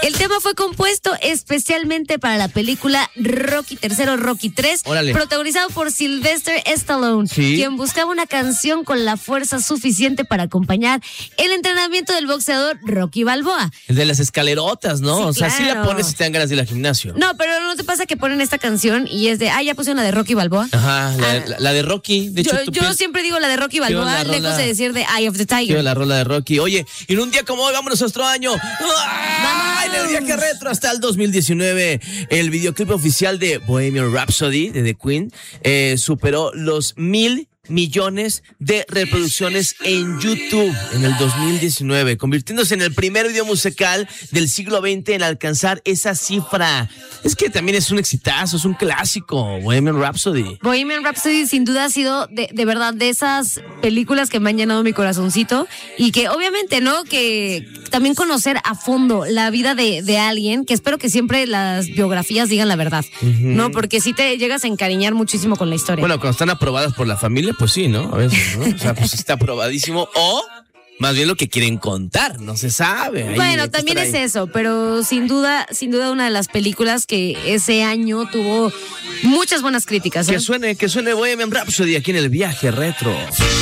El tema fue compuesto especialmente para la película Rocky III, Rocky III, Órale. protagonizado por Sylvester Stallone, Sí. quien buscaba una canción con la fuerza suficiente para acompañar el entrenamiento del boxeador Rocky Balboa. El de las escalerotas, ¿no? Sí, o sea, sí la claro. pones si te dan ganas de ir al gimnasio. No, pero ¿no te pasa que ponen esta canción y es de, ya pusieron la de Rocky Balboa? Ajá, la de Rocky. De hecho, Yo siempre digo la de Rocky Balboa, la rola- lejos de decir de Eye of the quiero Tiger. la rola de Rocky. Oye, y en un día como hoy, vámonos a otro año. ¡Ay! En el viaje retro hasta el 2019, el videoclip oficial de Bohemian Rhapsody de The Queen superó los 1,000 millones de reproducciones en YouTube en el 2019, convirtiéndose en el primer video musical del siglo XX en alcanzar esa cifra. Es que también es un exitazo, es un clásico, Bohemian Rhapsody. Bohemian Rhapsody sin duda ha sido de verdad de esas películas que me han llenado mi corazoncito y que obviamente, ¿no? Que también conocer a fondo la vida de alguien, que espero que siempre las biografías digan la verdad, ¿no? Porque sí te llegas a encariñar muchísimo con la historia. Bueno, cuando están aprobadas por la familia, pues sí, ¿no? A veces, ¿no? O sea, pues está aprobadísimo. O más bien lo que quieren contar, no se sabe. Ahí, Bueno, también es eso, pero sin duda una de las películas que ese año tuvo muchas buenas críticas, ¿eh? Que suene Bohemian Rhapsody aquí en el viaje retro.